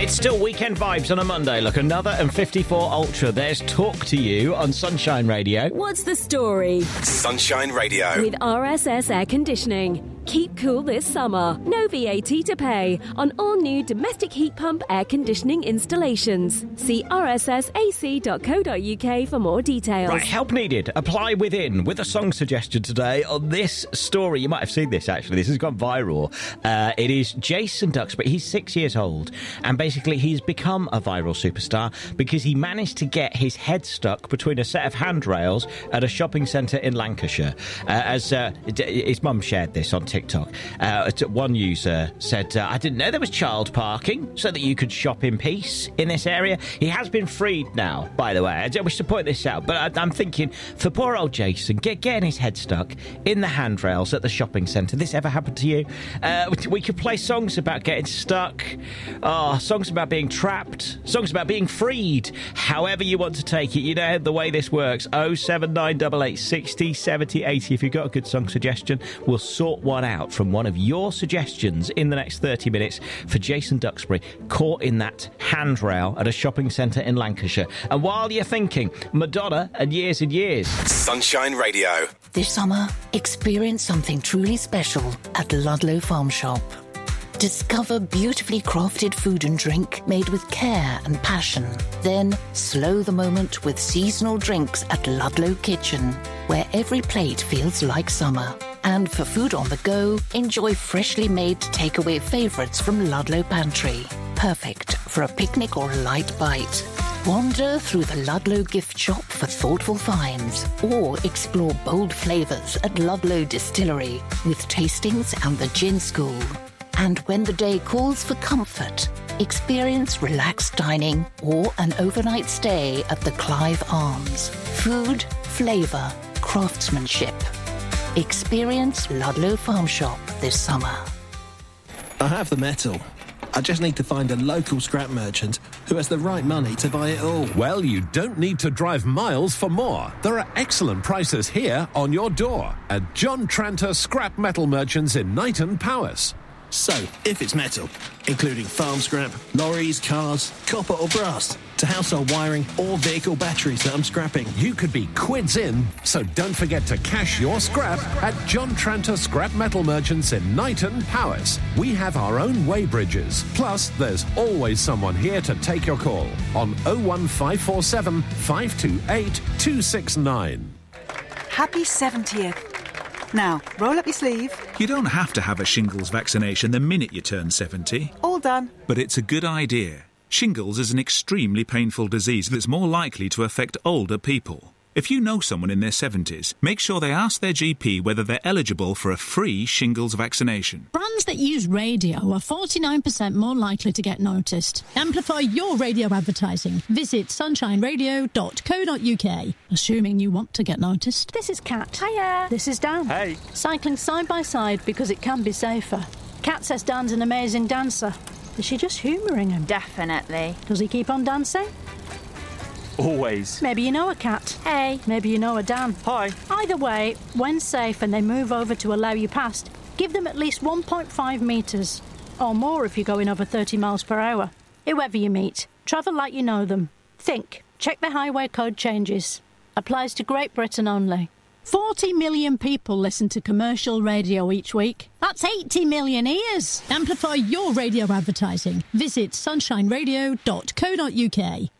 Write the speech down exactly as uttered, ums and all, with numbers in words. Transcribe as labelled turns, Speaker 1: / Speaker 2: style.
Speaker 1: It's still weekend vibes on a Monday. Look, another and fifty-four Ultra. There's Talk to You on Sunshine Radio.
Speaker 2: What's the story?
Speaker 3: Sunshine Radio.
Speaker 2: With R S S Air Conditioning. Keep cool this summer. No V A T to pay on all new domestic heat pump air conditioning installations. See r s s a c dot co dot u k for more details.
Speaker 1: Right, help needed. Apply within with a song suggestion today on this story. You might have seen this, actually. This has gone viral. Uh, it is Jason Duxbury. He's six years old, and basically he's become a viral superstar because he managed to get his head stuck between a set of handrails at a shopping centre in Lancashire. Uh, as uh, his mum shared this on TikTok. Uh, one user said, uh, I didn't know there was child parking so that you could shop in peace in this area. He has been freed now, by the way. I don't wish to point this out, but I, I'm thinking for poor old Jason, get, getting his head stuck in the handrails at the shopping centre. This ever happened to you? Uh, we could play songs about getting stuck, oh, songs about being trapped, songs about being freed, however you want to take it. You know the way this works. oh seven nine eight eight sixty seventy eighty. If you've got a good song suggestion, we'll sort one out from one of your suggestions in the next thirty minutes for Jason Duxbury caught in that handrail at a shopping centre in Lancashire. And while you're thinking, Madonna and Years and Years.
Speaker 3: Sunshine Radio.
Speaker 4: This summer, experience something truly special at Ludlow Farm Shop. Discover beautifully crafted food and drink made with care and passion. Then slow the moment with seasonal drinks at Ludlow Kitchen, where every plate feels like summer. And for food on the go, enjoy freshly made takeaway favourites from Ludlow Pantry. Perfect for a picnic or a light bite. Wander through the Ludlow gift shop for thoughtful finds, or explore bold flavours at Ludlow Distillery with tastings and the gin school. And when the day calls for comfort, experience relaxed dining or an overnight stay at the Clive Arms. Food, flavour, craftsmanship. Experience Ludlow Farm Shop this summer.
Speaker 5: I have the metal. I just need to find a local scrap merchant who has the right money to buy it all.
Speaker 6: Well, you don't need to drive miles for more. There are excellent prices here on your door at John Tranter Scrap Metal Merchants in Knighton Powys.
Speaker 5: So, if it's metal, including farm scrap, lorries, cars, copper or brass, to household wiring or vehicle batteries that I'm scrapping,
Speaker 6: you could be quids in, so don't forget to cash your scrap at John Tranter Scrap Metal Merchants in Knighton Powys. We have our own weighbridges, plus there's always someone here to take your call on oh one five four seven, five two eight, two six nine.
Speaker 7: Happy seventieth. Now, roll up your sleeve.
Speaker 8: You don't have to have a shingles vaccination the minute you turn seventy.
Speaker 7: All done.
Speaker 8: But it's a good idea. Shingles is an extremely painful disease that's more likely to affect older people. If you know someone in their seventies, make sure they ask their G P whether they're eligible for a free shingles vaccination.
Speaker 9: Brands that use radio are forty-nine percent more likely to get noticed. Amplify your radio advertising. Visit sunshine radio dot co dot u k. Assuming you want to get noticed.
Speaker 10: This is Kat.
Speaker 11: Hiya.
Speaker 10: This is Dan.
Speaker 11: Hey.
Speaker 10: Cycling side by side because it can be safer. Kat says Dan's an amazing dancer. Is she just humouring him?
Speaker 11: Definitely.
Speaker 10: Does he keep on dancing?
Speaker 11: Always.
Speaker 10: Maybe you know a Kat.
Speaker 11: Hey.
Speaker 10: Maybe you know a Dan.
Speaker 11: Hi.
Speaker 10: Either way, when safe and they move over to allow you past, give them at least one point five metres. Or more if you're going over thirty miles per hour. Whoever you meet, travel like you know them. Think. Check the highway code changes. Applies to Great Britain only.
Speaker 9: forty million people listen to commercial radio each week. That's eighty million ears. Amplify your radio advertising. Visit sunshine radio dot co dot u k.